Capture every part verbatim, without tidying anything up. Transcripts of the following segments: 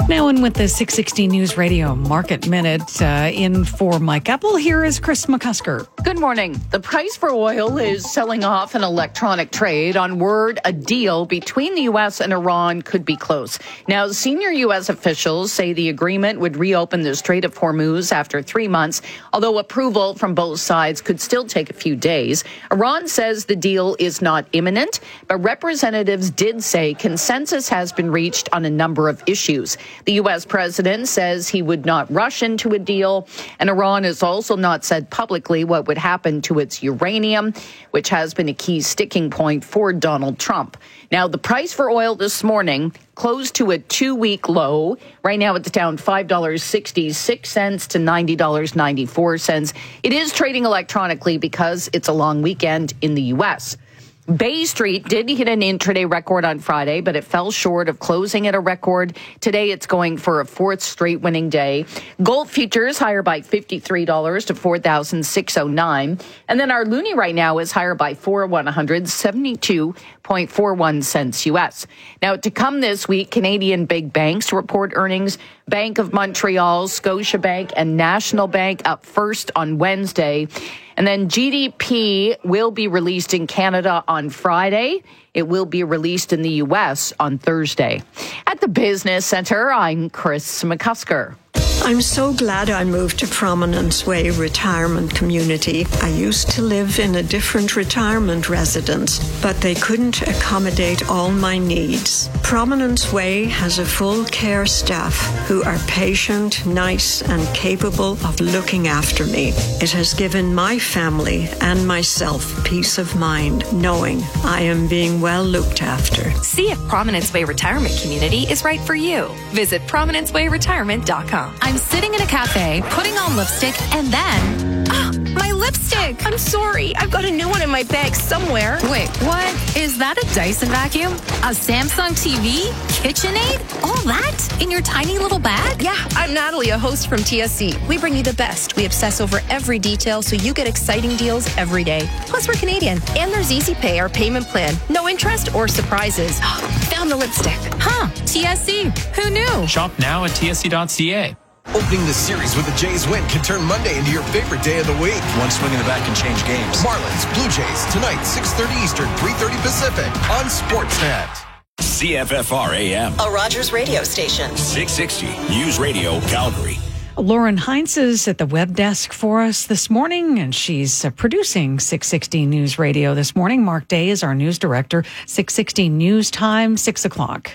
Now in with the six sixty News Radio Market Minute, uh, in for Mike Apple, here is Chris McCusker. Good morning. The price for oil is selling off an electronic trade on word a deal between the U S and Iran could be close. Now, senior U S officials say the agreement would reopen the Strait of Hormuz after three months, although approval from both sides could still take a few days. Iran says the deal is not imminent, but representatives did say consensus has been reached on a number of issues. The U S president says he would not rush into a deal, and Iran has also not said publicly what would happen to its uranium, which has been a key sticking point for Donald Trump. Now, the price for oil this morning closed to a two-week low. Right now, it's down five dollars and sixty-six cents to ninety dollars and ninety-four cents. It is trading electronically because it's a long weekend in the U S Bay Street did hit an intraday record on Friday, but it fell short of closing at a record. Today, it's going for a fourth straight winning day. Gold futures higher by fifty-three dollars to four thousand six hundred nine. And then our loonie right now is higher by four one hundred seventy-two point four one cents U S. Now, to come this week, Canadian big banks report earnings. Bank of Montreal, Scotiabank, and National Bank up first on Wednesday. And then G D P will be released in Canada on Friday. It will be released in the U S on Thursday. At the Business Center, I'm Chris McCusker. I'm so glad I moved to Prominence Way Retirement Community. I used to live in a different retirement residence, but they couldn't accommodate all my needs. Prominence Way has a full care staff who are patient, nice, and capable of looking after me. It has given my family and myself peace of mind, knowing I am being well looked after. See if Prominence Way Retirement Community is right for you. Visit prominence way retirement dot com. I'm sitting in a cafe, putting on lipstick, and then... Ah, my lipstick! I'm sorry. I've got a new one in my bag somewhere. Wait, what? Is that a Dyson vacuum? A Samsung T V? KitchenAid? All that? In your tiny little bag? Yeah, I'm Natalie, a host from T S C. We bring you the best. We obsess over every detail so you get exciting deals every day. Plus, we're Canadian. And there's Easy Pay, our payment plan. No interest or surprises. Found the lipstick. Huh, T S C. Who knew? Shop now at T S C dot C A. Opening the series with the Jays win can turn Monday into your favorite day of the week. One swing in the bat can change games. Marlins, Blue Jays, tonight, six thirty Eastern, three thirty Pacific on Sportsnet. C F F R A M. A Rogers radio station. six sixty News Radio, Calgary. Lauren Heinz is at the web desk for us this morning, and she's uh, producing six sixty News Radio this morning. Mark Day is our news director. six sixty News Time, six o'clock.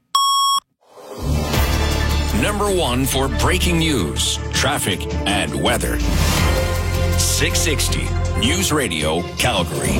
Number one for breaking news, traffic, and weather. six sixty News Radio, Calgary.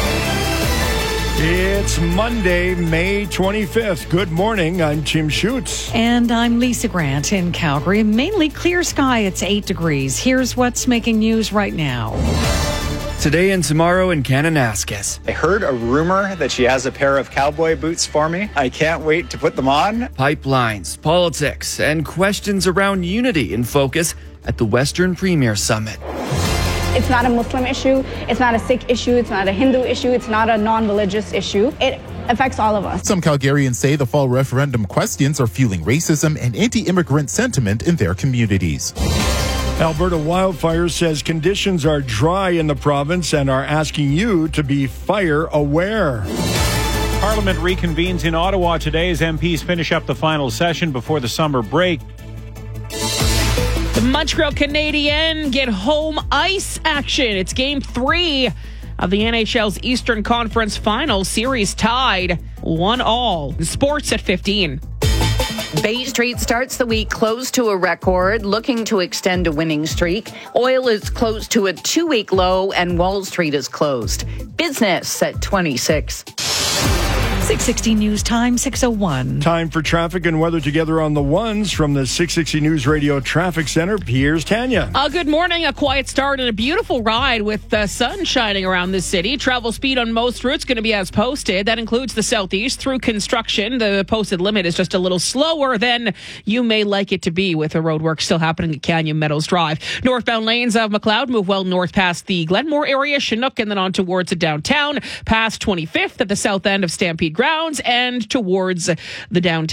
It's Monday, May twenty-fifth. Good morning. I'm Tim Schutz. And I'm Lisa Grant in Calgary. Mainly clear sky. It's eight degrees. Here's what's making news right now. Today and tomorrow in Kananaskis. I heard a rumor that she has a pair of cowboy boots for me. I can't wait to put them on. Pipelines, politics, and questions around unity in focus at the Western Premier Summit. It's not a Muslim issue. It's not a Sikh issue. It's not a Hindu issue. It's not a non-religious issue. It affects all of us. Some Calgarians say the fall referendum questions are fueling racism and anti-immigrant sentiment in their communities. Alberta Wildfires says conditions are dry in the province and are asking you to be fire aware. Parliament reconvenes in Ottawa today as M Ps finish up the final session before the summer break. The Montreal Canadiens get home ice action. It's game three of the N H L's Eastern Conference Final Series tied one all. Sports at fifteen. Bay Street starts the week close to a record, looking to extend a winning streak. Oil is close to a two-week low, and Wall Street is closed. Business at twenty-six. six sixty News Time, six oh one. Time for traffic and weather together on the ones from the six sixty News Radio Traffic Center. Here's Tanya. Uh, good morning. A quiet start and a beautiful ride with the sun shining around the city. Travel speed on most routes going to be as posted. That includes the southeast through construction. The posted limit is just a little slower than you may like it to be with the road work still happening at Canyon Meadows Drive. Northbound lanes of McLeod move well north past the Glenmore area, Chinook, and then on towards the downtown, past twenty-fifth at the south end of Stampede Grounds and towards the downtown.